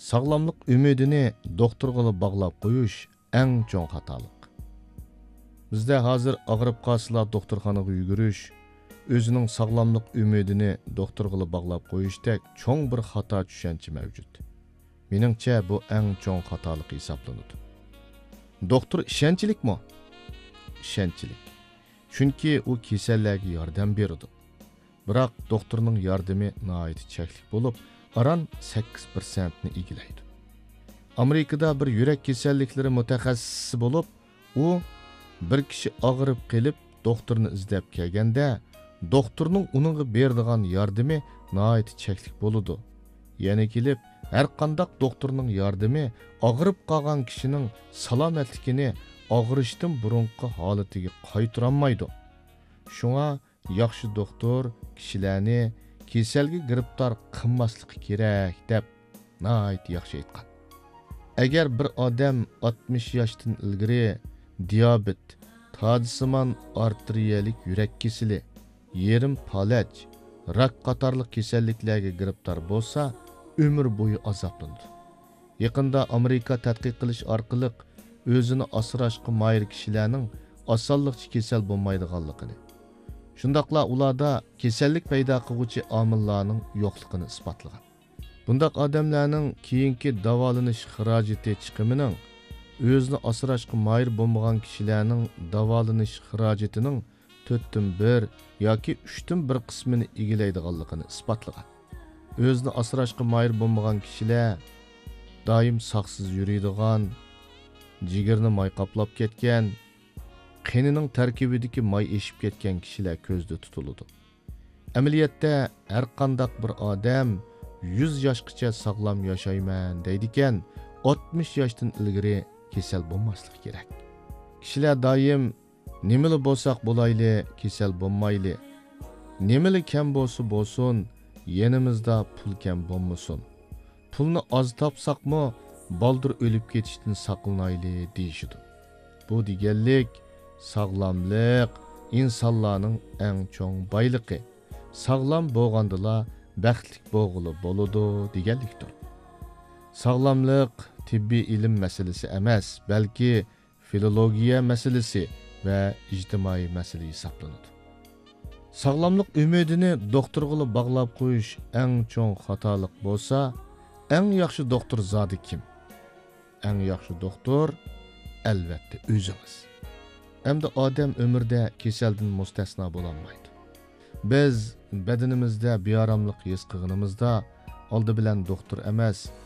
Sağlamlık ümidini doktorga bağlap qo'yish eng cho'ng xatolik. Bizda hozir og'rib qolsalar doktorxonaga yugurish, o'zining sağlamlık ümidini doktorga bağlap qo'yishdek cho'ng bir xato tushuncha mavjud. Meningcha bu eng cho'ng xatolik hisoblanadi. Doktor ishonchlikmi? Ishonchlik. Chunki u kasallarga yordam beradi. Biroq doktorning yordami nihoyat cheklik bo'lib, aran 8% ni egilaydi. Amerikada bir yurak kasalliklari mutaxassisi bo'lib, u bir kishi og'rib qelib doktorni izlab kelganda, doktorning uningga beradigan yordami nihoyat cheklik bo'ladi. Yana kelib, har qanday doktorning yordami og'rib qolgan kishining salomatligini og'rishdan burunqi holatiga qaytarolmaydi. Shunga yaxshi doktor kishilarni kasalga giribtor qilmasligi kerak deb nihoyat yaxshi aytgan. Agar bir odam 60 yoshdan ilgari diabet, todsimon arteriyalik yurak kasali, yerim palach, rak qatorliq kasalliklarga giribtor bo'lsa, umr bo'yi azoblanadi. Yaqinda Amerika tadqiq qilish orqali o'zini asrashga moyil kishilarning osonlikcha kasal bo'lmaydiganligini, shundaqla ularda kasallik paydo qiluvchi omillarning yo'qligini isbotlagan. Bundaq odamlarning keyingi davolanish xarajati chiqimining o'zini asrashga moyil bo'lmagan kishilarning davolanish xarajatining 4/1 yoki 3/1 qismini egallaydiganligini isbotlagan. O'zini asrashga moyil bo'lmagan kishilar doim saqsiz yuradigan, jigarni moy qoplab ketgan, qinining tarkibidagi moy eshib ketgan kishilar ko'zda tutiladi. Amaliyotda har qanday bir odam 100 yoshgacha sog'lom yashayman deydigan, 60 yoshdan ilgari kasal bo'lmasligi kerak. Kishilar doim nimali bo'lsak bo'layli, kasal bo'lmayli. Nimali kam bo'lsa bo'lsin, yenimizda pul kam bo'lmasin. Pulni oz topsaqmi, baldır o'lib ketishdan saqlanayli deyishidi. Bu deganlik sog'lomlik insonlarning eng cho'ng boyligi. Sog'lom bo'lgandila baxtli bo'lg'ili bo'ladi deganlikdir. Sog'lomlik tibbiy ilm masalasi emas, balki filologiya masalasi va ijtimoiy masala hisoblanadi. Sog'lomlik umidini doktorga bog'lab qo'yish eng cho'ng xatolik bo'lsa, eng yaxshi doktor zodi kim? Eng yaxshi doktor albatta o'zingiz. Hamda odam umrda kasaldan mustasno bo'lolmaydi. Biz badanimizda beoromlik his qilganimizda oldi bilan doktor emas,